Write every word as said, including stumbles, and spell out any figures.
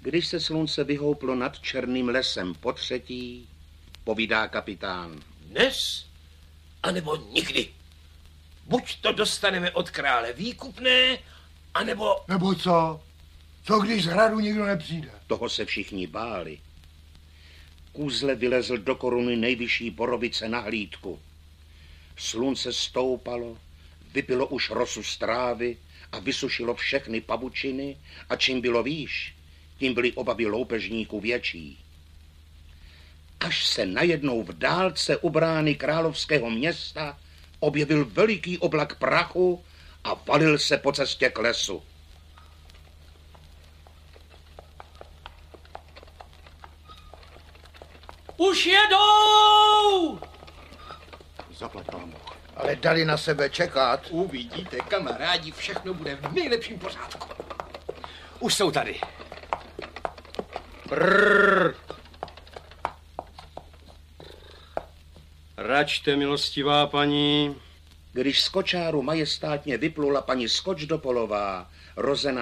Když se slunce vyhouplo nad černým lesem po třetí, povídá kapitán. Dnes, anebo nikdy. Buď to dostaneme od krále výkupné, anebo... Nebo co? Co když z hradu nikdo nepřijde? Toho se všichni báli. Kůzle vylezl do koruny nejvyšší borovice na hlídku. Slunce stoupalo, vypilo už rosu z trávy a vysušilo všechny pavučiny a čím bylo výš, tím byly obavy loupežníků větší. Až se najednou v dálce u brány královského města objevil veliký oblak prachu a valil se po cestě k lesu. Už jedou! Zaplať pámu. Ale dali na sebe čekat. Uvidíte, kamarádi, všechno bude v nejlepším pořádku. Už jsou tady. Brrr. Račte, milostivá paní. Když z kočáru majestátně vyplula paní Skočdopolová, rozená